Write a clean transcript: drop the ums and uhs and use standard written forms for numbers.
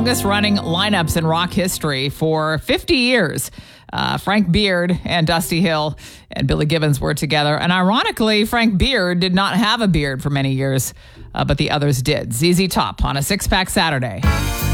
longest running lineups in rock history for 50 years. Frank Beard and Dusty Hill and Billy Gibbons were together. And ironically, Frank Beard did not have a beard for many years, but the others did. ZZ Top on a Six Pack Saturday.